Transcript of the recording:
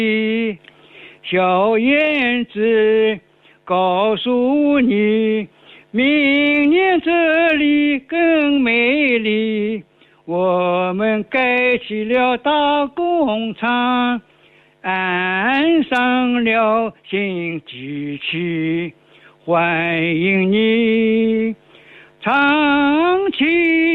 小燕子告诉你，明年这里更美丽。我们盖起了大工厂，安上了新机器，欢迎你，唱起